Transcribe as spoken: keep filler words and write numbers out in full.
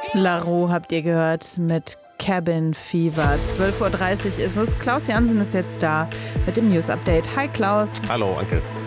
Laro habt ihr gehört mit Cabin Fever. zwölf Uhr dreißig ist es. Klaus Jansen ist jetzt da mit dem News Update. Hi Klaus. Hallo, Anke.